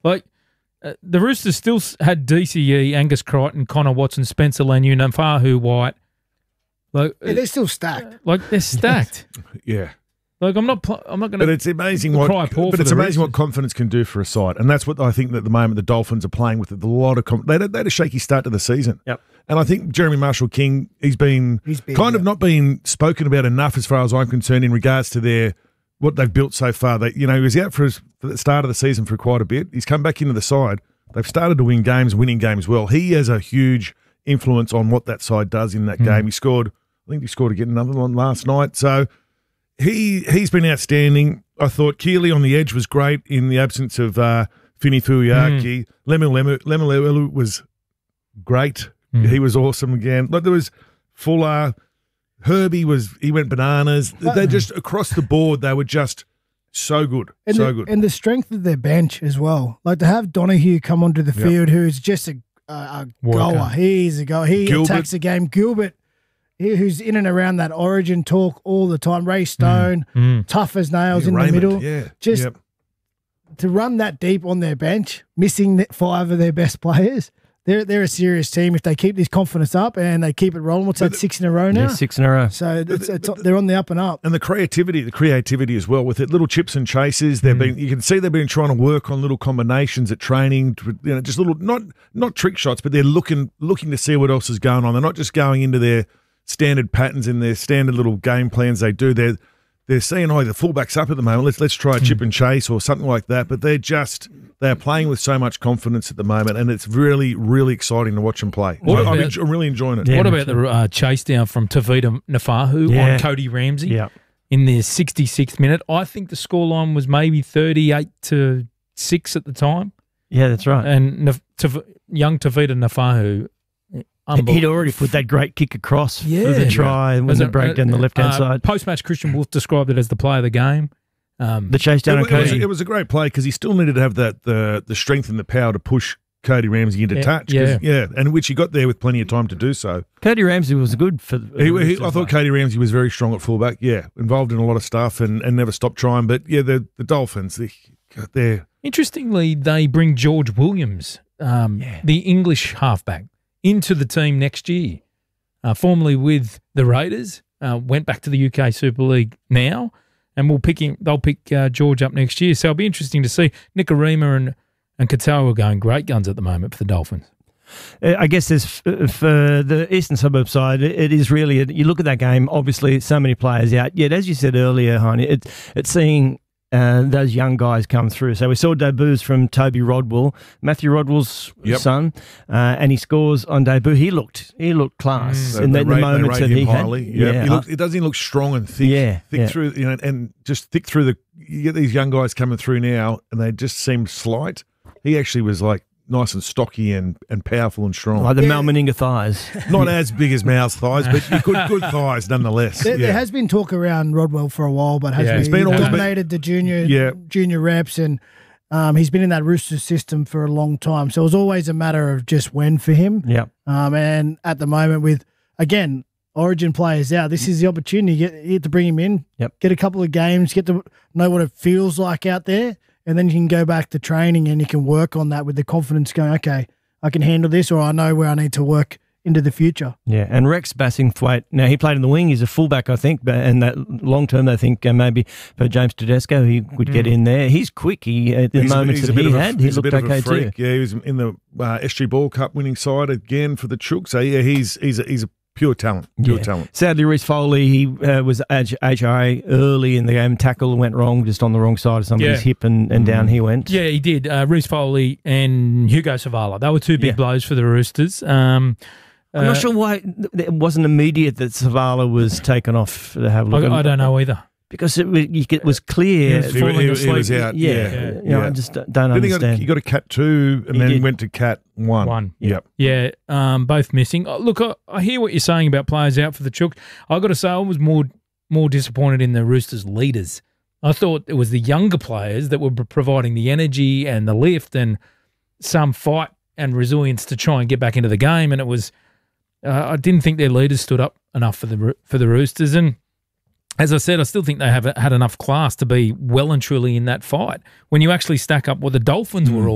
Like, the Roosters still had DCE, Angus Crichton, Connor Watson, Spencer Lanu, Nafahu White. Like, they're still stacked. Like, they're stacked. Yeah. Like, I'm not going to. But it's amazing what confidence can do for a side, and that's what I think that at the moment the Dolphins are playing with. A lot of they had a shaky start to the season. Yep. And I think Jeremy Marshall-King, he's been not been spoken about enough as far as I'm concerned in regards to what they've built so far. He was out for the start of the season for quite a bit. He's come back into the side. They've started to win games, winning games well. He has a huge influence on what that side does in that game. I think he scored again another one last night. So he's been outstanding. I thought Keeley on the edge was great in the absence of Fini Fuiaki. Lemuelu was great. He was awesome again. Like, there was Fuller, Herbie he went bananas. They just across the board, they were just so good, good. And the strength of their bench as well. Like, to have Donahue come onto the field, who's just a goer. He's a goer. He attacks the game. Gilbert, who's in and around that Origin talk all the time. Ray Stone, tough as nails in Raymond, the middle. To run that deep on their bench, missing 5 of their best players. They're a serious team if they keep this confidence up and they keep it rolling. What's that, 6 in a row now? Yeah, 6 in a row. So they're on the up and up. And the creativity as well with it. Little chips and chases. You can see they've been trying to work on little combinations at training. Just little not trick shots, but they're looking to see what else is going on. They're not just going into their standard patterns and their standard little game plans they do. They're seeing, the fullback's up at the moment. Let's try a chip and chase or something like that. But they're playing with so much confidence at the moment, and it's really, really exciting to watch them play. I'm really enjoying it. What about the chase down from Tavita Nafahu on Cody Ramsey in the 66th minute? I think the scoreline was maybe 38-6 at the time. Yeah, that's right. And young Tavita Nafahu, he'd already put that great kick across for the try and when the break down the left-hand side. Post-match, Christian Wolf described it as the play of the game. The chase down on Cody. It was a great play because he still needed to have the strength and the power to push Cody Ramsey into touch. And which he got there with plenty of time to do so. Cody Ramsey was good for. I thought Cody Ramsey was very strong at fullback. Yeah, involved in a lot of stuff and never stopped trying. But the Dolphins, they're interestingly, they bring George Williams, the English halfback, into the team next year. Formerly with the Raiders, went back to the UK Super League now. And they'll pick George up next year. So it'll be interesting to see. Nikorima and Katoa are going great guns at the moment for the Dolphins. I guess there's for the Eastern Suburbs side, it is really, you look at that game, obviously so many players out. Yet, as you said earlier, Heine, it's seeing those young guys come through. So we saw debuts from Toby Rodwell, Matthew Rodwell's son, and he scores on debut. He looked class in the moments that he had. He looks strong and thick, through, and just thick through you get these young guys coming through now, and they just seem slight. He actually was like nice and stocky and powerful and strong. Like the Mal Meninga thighs. Not as big as Mal's thighs, but good thighs nonetheless. There has been talk around Rodwell for a while, but he's dominated the junior reps, and he's been in that Roosters system for a long time. So it was always a matter of just when for him. Yeah. And at the moment with, again, Origin players out, this is the opportunity. You get to bring him in, get a couple of games, get to know what it feels like out there. And then you can go back to training and you can work on that with the confidence going, okay, I can handle this, or I know where I need to work into the future. Yeah, and Rex Bassingthwaite, now he played in the wing, he's a fullback, I think, and that long term, I think maybe for James Tedesco, he would get in there. He's quick. At the moments that he had, he looked okay too. Yeah, he was in the SG Ball Cup winning side again for the Chooks. So yeah, he's a pure talent. Sadly, Reece Foley, he was HRA early in the game. Tackle went wrong, just on the wrong side of somebody's hip, and down he went. Yeah, he did. Reece Foley and Hugo Savala. They were two big blows for the Roosters. I'm not sure why it wasn't immediate that Savala was taken off to have a look. I don't know either. Because it was clear. He was out. I just don't understand. He got a Cat 2 and then went to Cat 1. Yep. Yeah, both missing. Look, I hear what you're saying about players out for the Chook. I've got to say I was more disappointed in the Roosters leaders. I thought it was the younger players that were providing the energy and the lift and some fight and resilience to try and get back into the game. And it was I didn't think their leaders stood up enough for the Roosters. And as I said, I still think they have had enough class to be well and truly in that fight. When you actually stack up what the Dolphins were all